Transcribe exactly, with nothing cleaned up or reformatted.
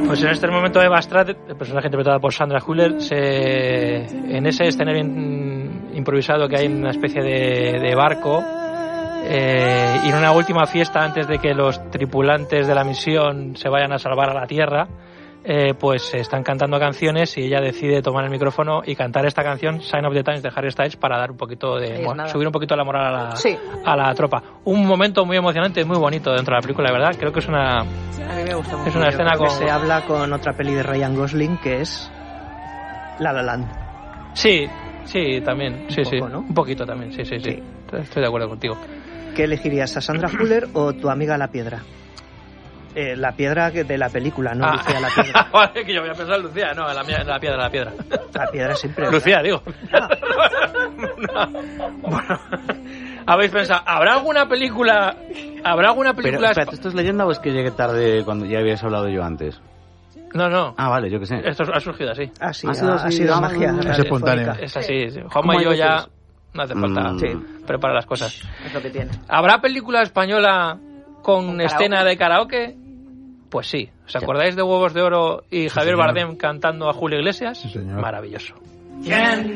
Pues en este momento Eva Strad, el personaje interpretado por Sandra Hüller, se, en ese escenario in, improvisado que hay en una especie de, de barco, eh, y en una última fiesta antes de que los tripulantes de la misión se vayan a salvar a la Tierra, eh, pues están cantando canciones y ella decide tomar el micrófono y cantar esta canción, Sign of the Times, de Harry Styles, para dar un poquito de subir un poquito la moral a la, sí. a la tropa. Un momento muy emocionante, muy bonito dentro de la película, la verdad. Creo que es una a mí me gusta mucho. Es una escena con... se habla con otra peli de Ryan Gosling que es La La Land. Sí, sí, también, sí, un sí, poco, ¿no? un poquito también, sí, sí, sí, sí. Estoy de acuerdo contigo. ¿Qué elegirías, a Sandra Hüller o tu amiga La Piedra? Eh, la piedra de la película, no ah. Lucía la Piedra. Vale, que yo voy a pensar Lucía, no, la, la piedra, la piedra. La Piedra siempre. ¿verdad? Lucía, digo. Ah. no. Bueno, habéis pensado, ¿habrá alguna película? ¿Habrá alguna película? Pero, espérate, ¿esto es leyenda o es que llegué tarde cuando ya habías hablado yo antes? No, no. Ah, vale, yo qué sé. Esto ha surgido así. Ah, sí, ha sido, ha, ha sido ha magia. Es espontáneo. Es así. Sí. Juanma y yo ya no hace falta mm. sí, preparar las cosas. Es lo que tiene. ¿Habrá película española con, con escena karaoke? de karaoke? Pues sí. ¿Os acordáis de Huevos de Oro y Javier señor. Bardem cantando a Julio Iglesias? Sí, señor. Maravilloso. ¿Quién